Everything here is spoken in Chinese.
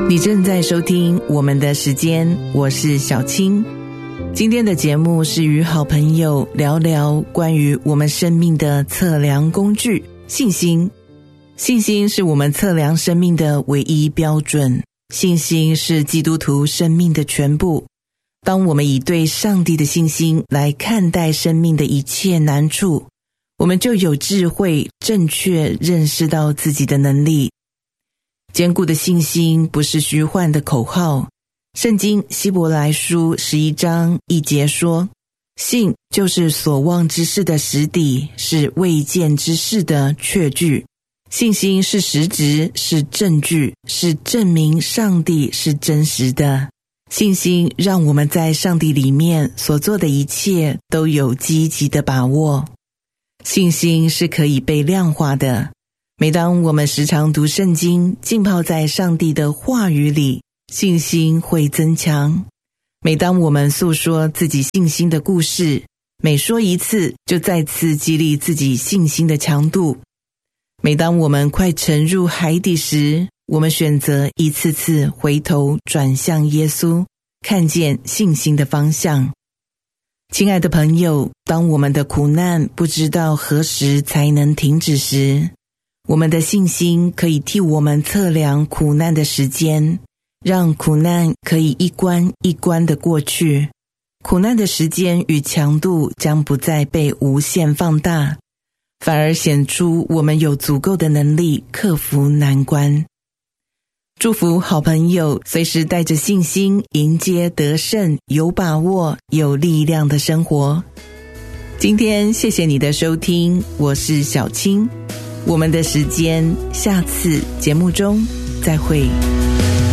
你正在收听我们的时间，我是小青。今天的节目是与好朋友聊聊关于我们生命的测量工具——信心。信心是我们测量生命的唯一标准，信心是基督徒生命的全部。当我们以对上帝的信心来看待生命的一切难处，我们就有智慧正确认识到自己的能力。坚固的信心不是虚幻的口号。圣经希伯来书11章1节说，信就是所望之事的实底，是未见之事的确据。信心是实质，是证据，是证明上帝是真实的。信心让我们在上帝里面所做的一切都有积极的把握。信心是可以被量化的。每当我们时常读圣经，浸泡在上帝的话语里，信心会增强。每当我们诉说自己信心的故事，每说一次就再次激励自己信心的强度。每当我们快沉入海底时，我们选择一次次回头转向耶稣，看见信心的方向。亲爱的朋友，当我们的苦难不知道何时才能停止时，我们的信心可以替我们测量苦难的时间，让苦难可以一关一关地过去。苦难的时间与强度将不再被无限放大，反而显出我们有足够的能力克服难关。祝福好朋友随时带着信心迎接得胜、有把握、有力量的生活。今天谢谢你的收听，我是小青。我们的时间，下次节目中再会。